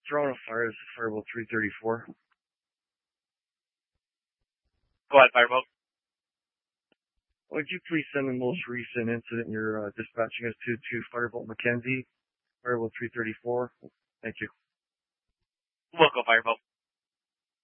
Throwing a fire is Firebolt 334. Go ahead, Firebolt. Would you please send the most recent incident you're dispatching us to Firebolt McKenzie, Firebolt 334? Thank you. We'll go, Firebolt.